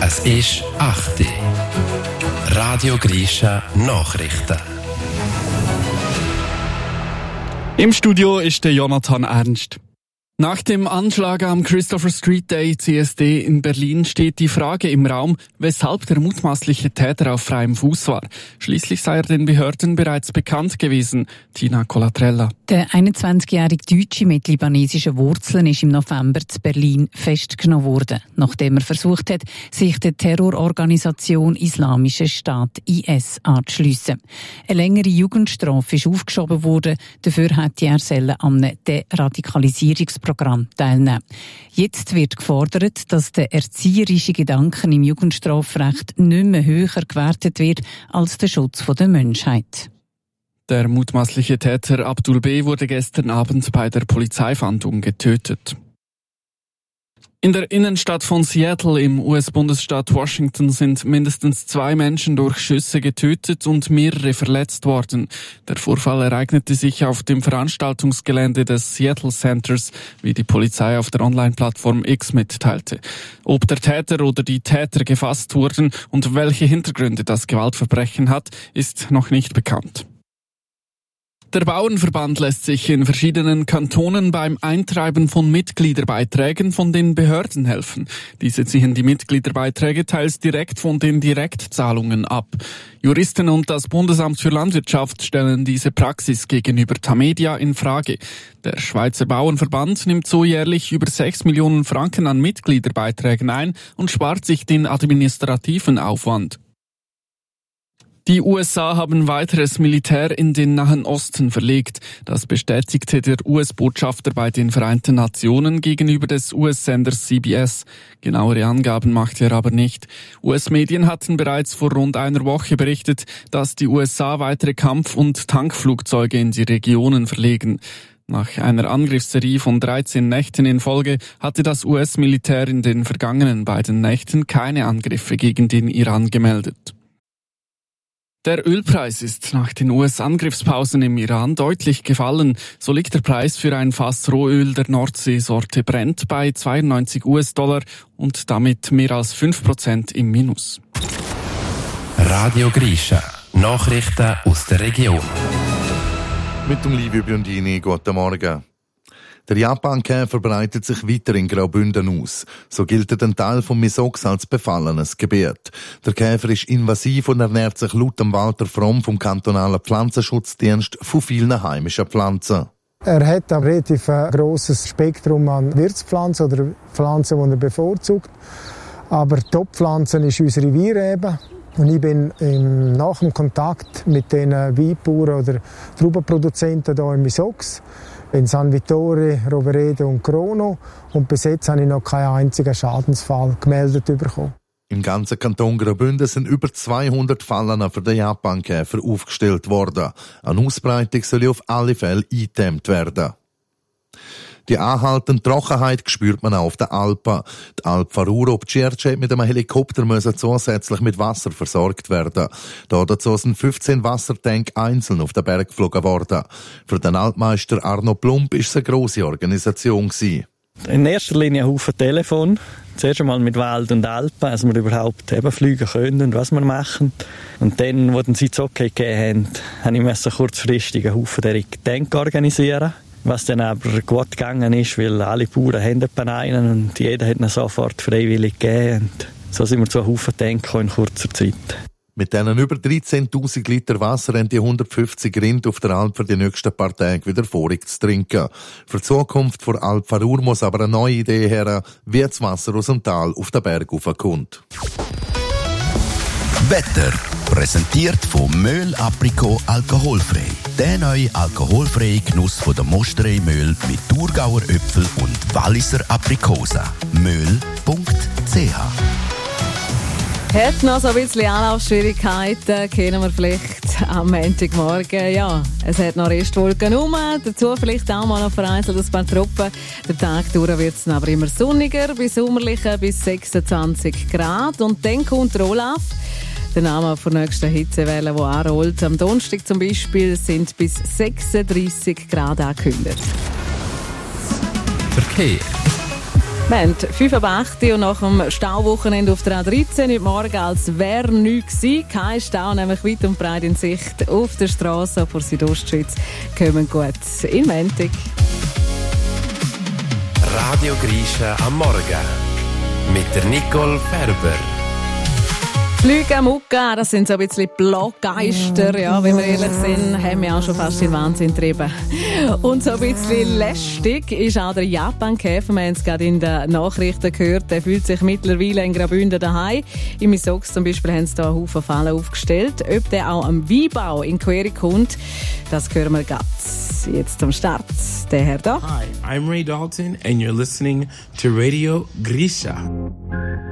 Es ist 8 Uhr. Radio Grisha Nachrichten. Im Studio ist der Jonathan Ernst. Nach dem Anschlag am Christopher Street Day CSD in Berlin steht die Frage im Raum, weshalb der mutmaßliche Täter auf freiem Fuß war. Schließlich sei er den Behörden bereits bekannt gewesen. Tina Colatrella. Der 21-jährige Deutsche mit libanesischen Wurzeln ist im November zu Berlin festgenommen worden, nachdem er versucht hat, sich der Terrororganisation Islamischer Staat IS anzuschliessen. Eine längere Jugendstrafe ist aufgeschoben worden, dafür hätte er an einem Deradikalisierungsprogramm teilnehmen. Jetzt wird gefordert, dass der erzieherische Gedanken im Jugendstrafrecht nicht mehr höher gewertet wird als der Schutz der Menschheit. Der mutmaßliche Täter Abdul B. wurde gestern Abend bei der Polizeifahndung getötet. In der Innenstadt von Seattle im US-Bundesstaat Washington sind mindestens 2 Menschen durch Schüsse getötet und mehrere verletzt worden. Der Vorfall ereignete sich auf dem Veranstaltungsgelände des Seattle Centers, wie die Polizei auf der Online-Plattform X mitteilte. Ob der Täter oder die Täter gefasst wurden und welche Hintergründe das Gewaltverbrechen hat, ist noch nicht bekannt. Der Bauernverband lässt sich in verschiedenen Kantonen beim Eintreiben von Mitgliederbeiträgen von den Behörden helfen. Diese ziehen die Mitgliederbeiträge teils direkt von den Direktzahlungen ab. Juristen und das Bundesamt für Landwirtschaft stellen diese Praxis gegenüber Tamedia in Frage. Der Schweizer Bauernverband nimmt so jährlich über 6 Millionen Franken an Mitgliederbeiträgen ein und spart sich den administrativen Aufwand. Die USA haben weiteres Militär in den Nahen Osten verlegt. Das bestätigte der US-Botschafter bei den Vereinten Nationen gegenüber des US-Senders CBS. Genauere Angaben machte er aber nicht. US-Medien hatten bereits vor rund einer Woche berichtet, dass die USA weitere Kampf- und Tankflugzeuge in die Regionen verlegen. Nach einer Angriffsserie von 13 Nächten in Folge hatte das US-Militär in den vergangenen beiden Nächten keine Angriffe gegen den Iran gemeldet. Der Ölpreis ist nach den US-Angriffspausen im Iran deutlich gefallen. So liegt der Preis für ein Fass Rohöl der Nordseesorte Brent bei $92 und damit mehr als 5% im Minus. Radio Grisha Nachrichten aus der Region. Mit dem Livio Biondini, guten Morgen. Der Japankäfer breitet sich weiter in Graubünden aus. So gilt ein Teil von Misox als befallenes Gebiet. Der Käfer ist invasiv und ernährt sich laut Walter Fromm vom kantonalen Pflanzenschutzdienst von vielen heimischen Pflanzen. Er hat ein relativ grosses Spektrum an Wirtspflanzen oder Pflanzen, die er bevorzugt. Aber Top-Pflanzen ist unsere Weinrebe. Und ich bin nach dem Kontakt mit den Weinbauern oder Traubenproduzenten hier in Misox, in San Vittore, Roveredo und Crono. Und bis jetzt habe ich noch keinen einzigen Schadensfall gemeldet bekommen. Im ganzen Kanton Graubünden sind über 200 Fallen für den Japankäfer aufgestellt worden. Eine Ausbreitung soll auf alle Fälle eingedämmt werden. Die anhaltende Trockenheit spürt man auch auf den Alpen. Die Alp Faruro ob Cerce mit einem Helikopter müssen zusätzlich mit Wasser versorgt werden. Dazu sind 15 Wassertanks einzeln auf den Berg geflogen worden. Für den Altmeister Arno Plump war es eine grosse Organisation gewesen. In erster Linie ein Haufen Telefon. Zuerst einmal mit Wald und Alpen, also wir überhaupt eben fliegen können und was wir machen. Und dann, als sie das Okay gegeben haben, musste ich kurzfristig einen Haufen der Tank organisieren. Was dann aber gut gegangen ist, weil alle Bauern haben einen und jeder hat ihn sofort freiwillig gegeben. Und so sind wir zu einem Haufen Tank in kurzer Zeit. Mit diesen über 13.000 Liter Wasser haben die 150 Rind auf der Alp für die nächsten paar Tage wieder vorig zu trinken. Für die Zukunft von Alp Farur muss aber eine neue Idee her, wie das Wasser aus dem Tal auf den Berg raufkommt. Wetter präsentiert von Möhl Aprikot alkoholfrei. Der neue alkoholfreie Genuss von der Mosterei Möhl mit Thurgauer Äpfel und Walliser Aprikosen. Möhl.ch. Hat noch so ein bisschen Anlaufschwierigkeiten, kennen wir vielleicht am Montagmorgen. Ja, es hat noch Restwolken rum, dazu vielleicht auch mal noch vereinzelt ein paar Tropfen. Der Tag durch wird es aber immer sonniger, bis sommerlicher, bis 26 Grad. Und dann kommt der Olaf. Der Name der nächsten Hitzewelle, die anrollt. Am Donnerstag zum Beispiel sind bis 36 Grad angekündigt. Verkehr. Wir haben 5:08 und nach dem Stauwochenende auf der A13 heute Morgen, als wäre nichts gewesen. Kein Stau, nämlich weit und breit in Sicht auf der Straße vor Südostschweiz. Kommen gut in Montag. Radio Grisha am Morgen mit der Nicole Färber. Flüge am Mucka, das sind so ein bisschen Bloggeister, ja, wenn wir ehrlich sind, haben wir auch schon fast den Wahnsinn getrieben. Und so ein bisschen lästig ist auch der Japan-Käfer, wir haben es gerade in den Nachrichten gehört, der fühlt sich mittlerweile in Graubünden daheim. In Misox zum Beispiel haben sie da einen Haufen Fallen aufgestellt. Ob der auch am Weinbau in Quere kommt, das hören wir ganz jetzt am Start. Der Herr da. Hi, I'm Ray Dalton and you're listening to Radio Grisha.